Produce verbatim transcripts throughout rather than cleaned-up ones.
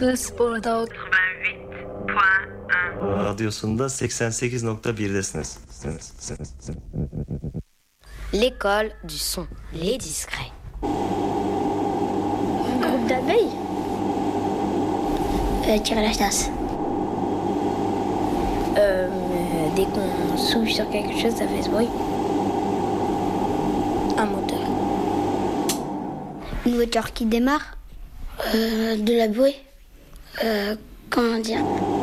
Spor'da quatre-vingt-huit point un. Radyosunda seksen sekiz nokta birdesiniz. L'école du son, les discrets. Un groupe d'abeilles. Euh, tirer la chasse. Euh, dès qu'on souffle sur quelque chose, ça fait ce bruit. Un moteur. Une voiture qui démarre. Euh, de la bouée. Euh, comment dire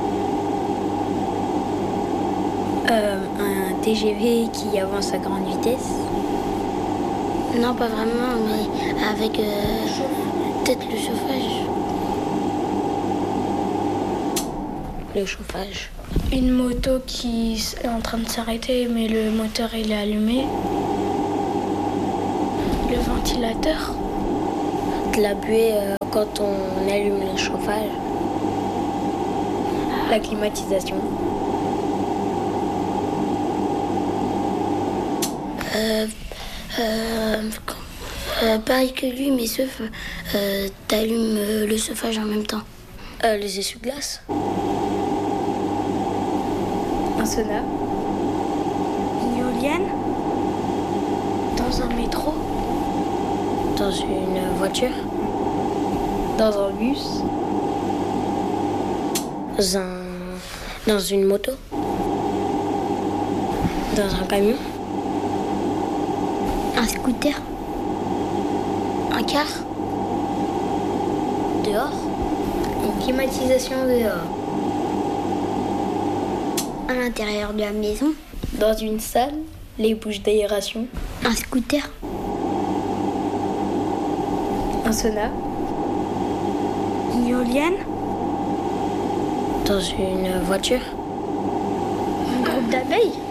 euh, Un T G V qui avance à grande vitesse. Non, pas vraiment, mais avec euh, peut-être le chauffage. Le chauffage. une moto qui est en train de s'arrêter, mais le moteur il est allumé. Le ventilateur. De la buée euh, quand on allume le chauffage. La climatisation. Euh, euh, euh, pareil que lui, mais sauf euh, t'allumes euh, le chauffage en même temps. Euh, les essuie-glaces. Un sonar. Une éolienne. Dans un métro. Dans une voiture. Dans un bus. Dans un... Dans une moto. Dans un camion. Un scooter. Un car. Dehors. Une climatisation dehors. À l'intérieur de la maison. Dans une salle, les bouches d'aération. Un scooter. Un sonar. Une éolienne. Dans une voiture. Un groupe d'abeilles.